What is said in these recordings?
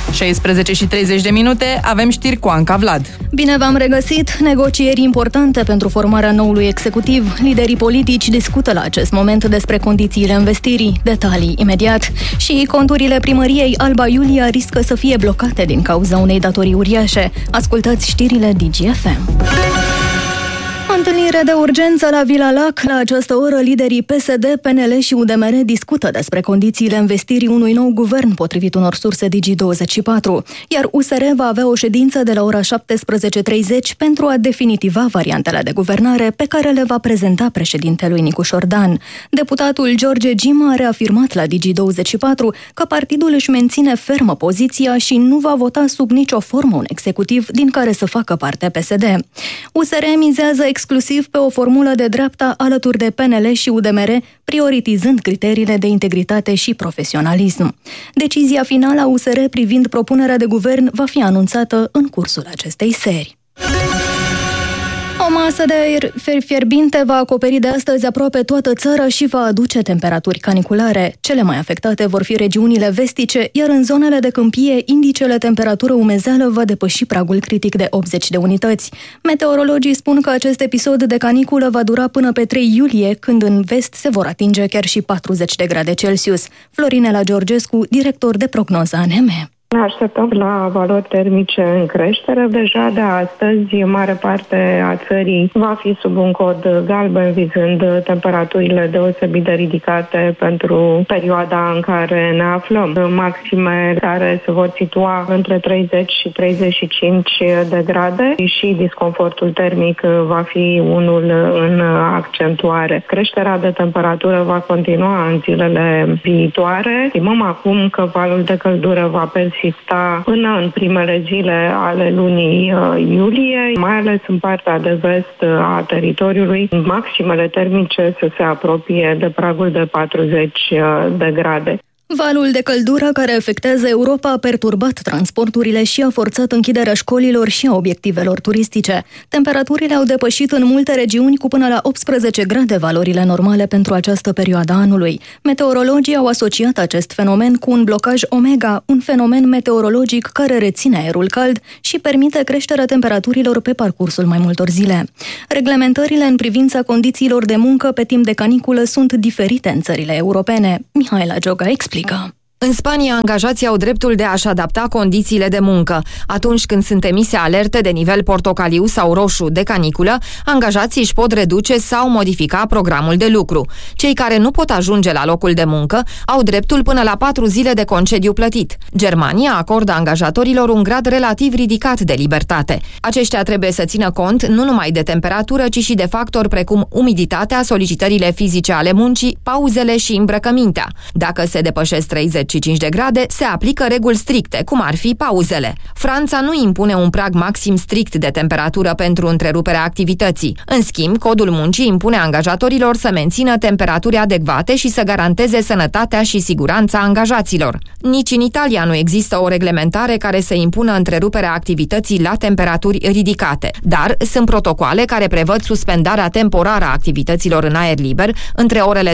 16:30, avem știri cu Anca Vlad. Bine v-am regăsit! Negocieri importante pentru formarea noului executiv. Liderii politici discută la acest moment despre condițiile investirii. Detalii imediat. Și conturile primăriei Alba Iulia riscă să fie blocate din cauza unei datorii uriașe. Ascultați știrile DGFM. Întâlnire de urgență la Vila Lac. La această oră, liderii PSD, PNL și UDMR discută despre condițiile investirii unui nou guvern, potrivit unor surse Digi24, iar USR va avea o ședință de la ora 17:30 pentru a definitiva variantele de guvernare pe care le va prezenta președintelui Nicu Șordan. Deputatul George Gima a reafirmat la Digi24 că partidul își menține fermă poziția și nu va vota sub nicio formă un executiv din care să facă parte PSD. USR mizează exclusiv pe o formulă de dreapta alături de PNL și UDMR, prioritizând criteriile de integritate și profesionalism. Decizia finală a USR privind propunerea de guvern va fi anunțată în cursul acestei serii. O masă de aer fierbinte va acoperi de astăzi aproape toată țara și va aduce temperaturi caniculare. Cele mai afectate vor fi regiunile vestice, iar în zonele de câmpie, indicele temperatură-umezeală va depăși pragul critic de 80 de unități. Meteorologii spun că acest episod de caniculă va dura până pe 3 iulie, când în vest se vor atinge chiar și 40 de grade Celsius. Florinela Georgescu, director de prognoză ANM. Ne așteptăm la valori termice în creștere. Deja de astăzi, mare parte a țării va fi sub un cod galben, vizând temperaturile deosebit de ridicate pentru perioada în care ne aflăm. Maxime care se vor situa între 30 și 35 de grade și disconfortul termic va fi unul în accentuare. Creșterea de temperatură va continua în zilele viitoare. Estimăm acum că valul de căldură va persista până în primele zile ale lunii iulie, mai ales în partea de vest a teritoriului, maximele termice să se apropie de pragul de 40 de grade. Valul de căldură care afectează Europa a perturbat transporturile și a forțat închiderea școlilor și a obiectivelor turistice. Temperaturile au depășit în multe regiuni cu până la 18 grade valorile normale pentru această perioadă anului. Meteorologii au asociat acest fenomen cu un blocaj omega, un fenomen meteorologic care reține aerul cald și permite creșterea temperaturilor pe parcursul mai multor zile. Reglementările în privința condițiilor de muncă pe timp de caniculă sunt diferite în țările europene. Mihaela Gioga explică. În Spania, angajații au dreptul de a-și adapta condițiile de muncă. Atunci când sunt emise alerte de nivel portocaliu sau roșu de caniculă, angajații își pot reduce sau modifica programul de lucru. Cei care nu pot ajunge la locul de muncă au dreptul până la 4 zile de concediu plătit. Germania acordă angajatorilor un grad relativ ridicat de libertate. Aceștia trebuie să țină cont nu numai de temperatură, ci și de factori precum umiditatea, solicitările fizice ale muncii, pauzele și îmbrăcămintea. Dacă se depășesc 35 de grade, se aplică reguli stricte, cum ar fi pauzele. Franța nu impune un prag maxim strict de temperatură pentru întreruperea activității. În schimb, codul muncii impune angajatorilor să mențină temperaturi adecvate și să garanteze sănătatea și siguranța angajaților. Nici în Italia nu există o reglementare care să impună întreruperea activității la temperaturi ridicate, dar sunt protocoale care prevăd suspendarea temporară a activităților în aer liber între orele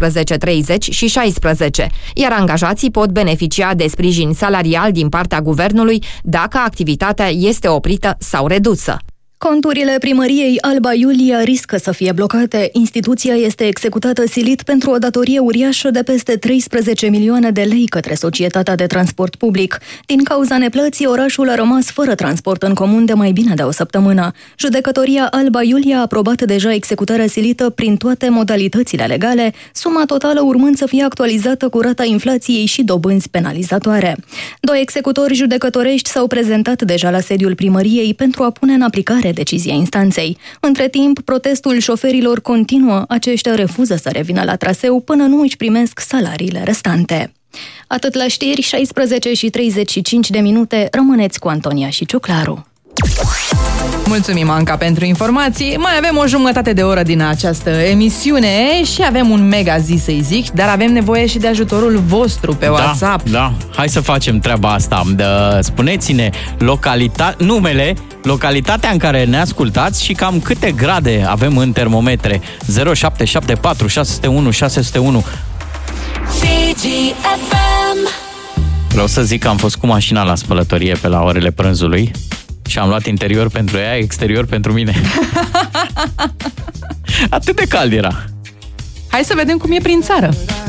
12:30 și 16, iar angajații pot beneficia de sprijin salarial din partea guvernului dacă activitatea este oprită sau redusă. Conturile primăriei Alba Iulia riscă să fie blocate. Instituția este executată silit pentru o datorie uriașă de peste 13 milioane de lei către Societatea de Transport Public. Din cauza neplății, orașul a rămas fără transport în comun de mai bine de o săptămână. Judecătoria Alba Iulia a aprobat deja executarea silită prin toate modalitățile legale, suma totală urmând să fie actualizată cu rata inflației și dobânzi penalizatoare. 2 executori judecătorești s-au prezentat deja la sediul primăriei pentru a pune în aplicare decizia instanței. Între timp, protestul șoferilor continuă. Aceștia refuză să revină la traseu până nu își primesc salariile restante. Atât la știri, 16:35. Rămâneți cu Antonia și Ciuclaru. Mulțumim, Anca, pentru informații. Mai avem o jumătate de oră din această emisiune și avem un mega zi, să-i zic, dar avem nevoie și de ajutorul vostru pe WhatsApp. Da, hai să facem treaba asta. Spuneți-ne numele, localitatea în care ne ascultați și cam câte grade avem în termometre. 0774 601 601. DGFM. Vreau să zic că am fost cu mașina la spălătorie pe la orele prânzului și am luat interior pentru ea, exterior pentru mine. Atât de cald era. Hai să vedem cum e prin țară.